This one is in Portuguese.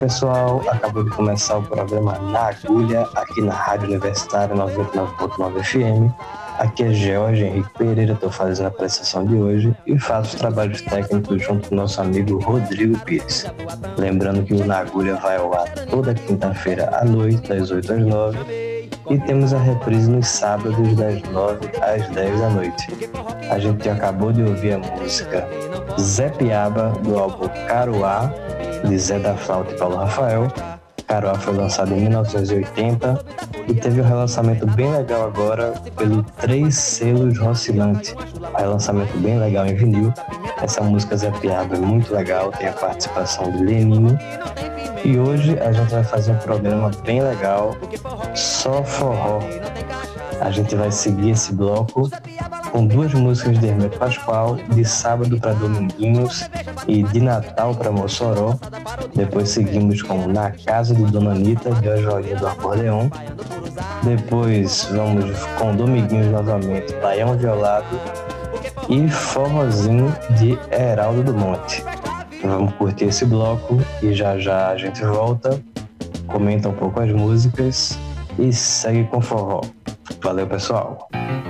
Pessoal, acabou de começar o programa Na Agulha, aqui na Rádio Universitária 99.9 FM. Aqui é George Henrique Pereira, estou fazendo a prestação de hoje e faço os trabalhos técnicos junto com o nosso amigo Rodrigo Pires. Lembrando que o Na Agulha vai ao ar toda quinta-feira à noite, das 8 às 9, e temos a reprise nos sábados, das 9 às 10 da noite. A gente acabou de ouvir a música Zé Piaba, do álbum Caruá, de Zé da Flauta e Paulo Rafael. Caruá foi lançado em 1980 e teve um relançamento bem legal agora pelo Três Selos Rocilante. Um relançamento bem legal em vinil. Essa música Zé Piaba é muito legal, tem a participação de Lenine. E hoje a gente vai fazer um programa bem legal, só forró. A gente vai seguir esse bloco com duas músicas de Hermeto Pascoal, de Sábado para Dominguinhos e de Natal para Mossoró. Depois seguimos com Na Casa de Dona Anitta, de A Joinha do Acordeon. Depois vamos com Dominguinhos novamente, Baião Violado e Forrozinho de Heraldo do Monte. Vamos curtir esse bloco e já já a gente volta, comenta um pouco as músicas e segue com forró. Valeu, pessoal!